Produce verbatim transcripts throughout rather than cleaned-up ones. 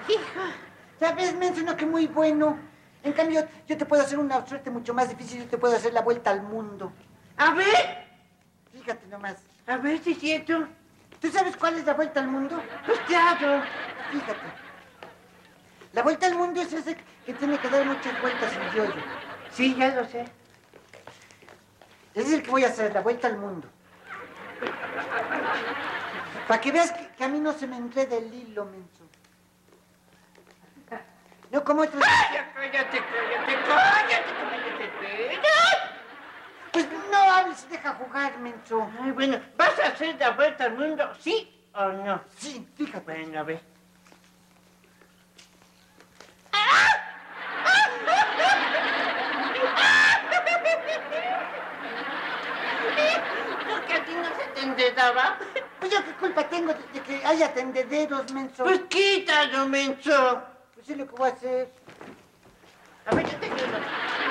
Hijo. ¿Sabes, menso? No, que muy bueno. En cambio, yo te puedo hacer una suerte mucho más difícil. Yo te puedo hacer la vuelta al mundo. A ver. Fíjate nomás. A ver si es cierto. ¿Tú sabes cuál es la vuelta al mundo? Pues claro. Fíjate. La vuelta al mundo es ese que tiene que dar muchas vueltas en yo-yo. Sí, ya lo sé. Ese es el que voy a hacer, la vuelta al mundo. Para que veas que, que a mí no se me enreda el hilo, menso. No como otros... ¡Ay, cállate, cállate, cállate, cállate! Pues no hables y deja jugar, menso. Ay, bueno, ¿vas a hacer la vuelta al mundo, sí o no? Sí, fíjate. Bueno, a ver. ¿Por qué a ti no se te enredaba? Pues yo qué culpa tengo de, de que haya tendederos, menso. Pues quítalo, menso. Pues es lo que voy a hacer. A ver, yo te ayudo.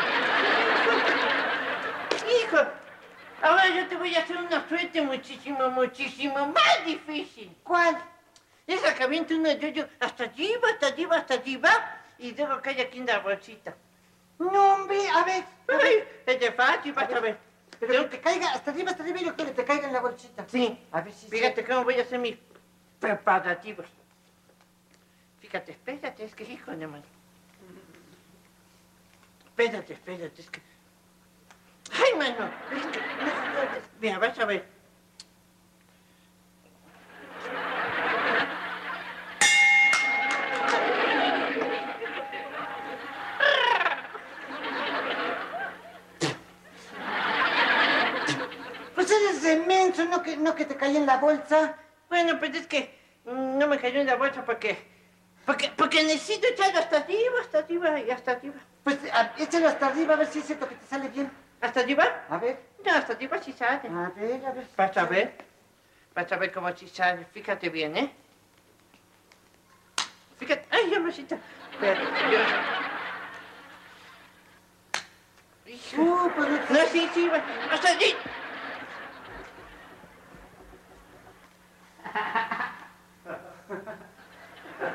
Hijo, ahora yo te voy a hacer una suerte muchísimo, muchísimo más difícil. ¿Cuál? Esa que avienta una yo-yo hasta arriba, hasta arriba, hasta arriba, y luego cae aquí en la bolsita. No, hombre, a ver. A ver. Ay, es de fácil, vas a ver. Pero que te caiga hasta arriba, hasta arriba y luego que te caiga en la bolsita. Sí, A ver si... fíjate cómo voy a hacer mis preparativos. Fíjate, espérate, es que hijo de mano. Espérate, espérate, es que... ¡Ay, mano! Es que... Mira, vas a ver. Pues eres inmenso, no que, no que te cae en la bolsa. Bueno, pues es que mm, no me cayó en la bolsa porque... Porque, porque necesito echarlo hasta arriba, hasta arriba y hasta arriba. Pues a, échalo hasta arriba a ver si es cierto que te sale bien. ¿Hasta arriba? A ver. No, hasta arriba sí sale. A ver, a ver. Vas a ver. Vas a ver cómo sí sale. Fíjate bien, ¿eh? Fíjate. ¡Ay, amorcita! Espera, yo... Hijo. Uh, pues no... No, sí, sí, va. Hasta allí.